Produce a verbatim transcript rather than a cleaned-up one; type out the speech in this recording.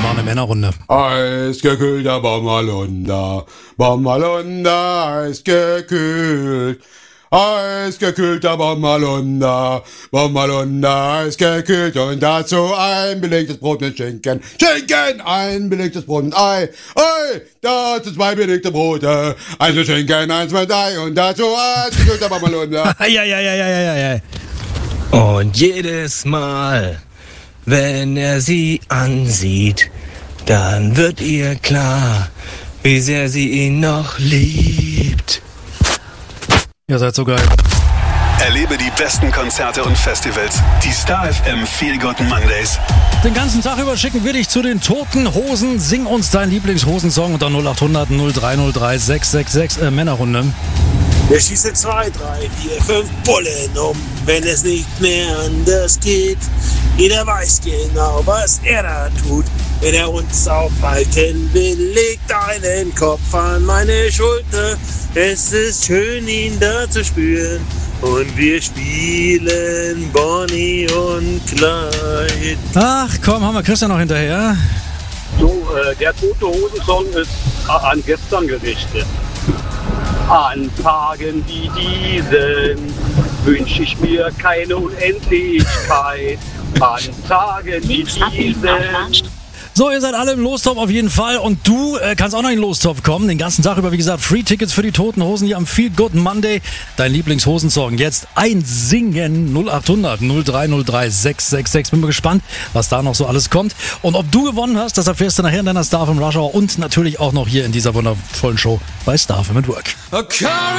machen eine Männerrunde. Eisgekühlter Bommerlunder, Bommerlunder, eisgekühlt. Eisgekühlter Bommerlunder, Bommerlunder, eisgekühlt. Und dazu ein belegtes Brot mit Schinken. Schinken, ein belegtes Brot mit Ei. Ei, dazu zwei belegte Brote. Eins mit Schinken, eins mit Ei. Und dazu eisgekühlter Bommerlunder. Ja, ja, ja, ja, ja, ja. Und jedes Mal, wenn er sie ansieht, dann wird ihr klar, wie sehr sie ihn noch liebt. Ihr seid so geil. Erlebe die besten Konzerte und Festivals. Die Star F M Feel Good Mondays. Den ganzen Tag über schicken wir dich zu den Toten Hosen. Sing uns deinen Lieblingshosensong unter null acht hundert null drei null drei sechs sechs sechs äh, Männerrunde. Wir schießen zwei, drei, vier, fünf Bullen um, wenn es nicht mehr anders geht. Jeder weiß genau, was er da tut. Wenn er uns aufhalten will, legt einen Kopf an meine Schulter. Es ist schön, ihn da zu spüren. Und wir spielen Bonnie und Clyde. Ach komm, haben wir Christian noch hinterher? So, äh, der Tote Hosen-Song ist an gestern gerichtet. An Tagen wie diesen wünsche ich mir keine Unendlichkeit. An Tagen wie diesen. So, ihr seid alle im Lostopf auf jeden Fall und du äh, kannst auch noch in den Lostopf kommen. Den ganzen Tag über, wie gesagt, Free-Tickets für die Toten Hosen hier am Feel Good Monday. Dein Lieblingshosensong jetzt einsingen. null acht hundert null drei null drei sechs sechs sechs. Bin mal gespannt, was da noch so alles kommt. Und ob du gewonnen hast, das erfährst du nachher in deiner Star F M Rush Hour und natürlich auch noch hier in dieser wundervollen Show bei Star F M at Work. Okay.